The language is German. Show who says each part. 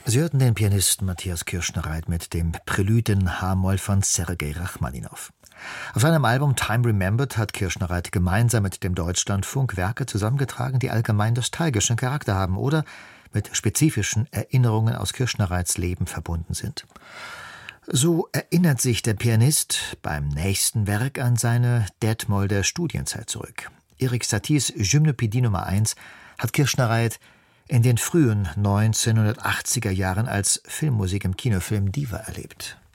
Speaker 1: Sie hörten den Pianisten Matthias Kirschner-Reit mit dem Prälude in H-Moll von Sergei Rachmaninow. Auf seinem Album Time Remembered hat Kirschner-Reit gemeinsam mit dem Deutschlandfunk Werke zusammengetragen, die allgemein nostalgischen Charakter haben oder mit spezifischen Erinnerungen aus Kirschner-Reits Leben verbunden sind. So erinnert sich der Pianist beim nächsten Werk an seine Detmolder Studienzeit zurück. Erik Saties Gymnopädie Nummer 1 hat Kirschner-Reit in den frühen 1980er Jahren als Filmmusik im Kinofilm Diva erlebt.